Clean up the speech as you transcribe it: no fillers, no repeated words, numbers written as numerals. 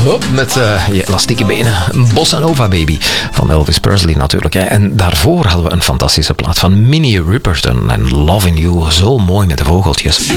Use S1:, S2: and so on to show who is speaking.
S1: Met je elastieke benen. Bossa Nova Baby van Elvis Presley natuurlijk. Hè. En daarvoor hadden we een fantastische plaat van Minnie Riperton en Loving You. Zo mooi met de vogeltjes.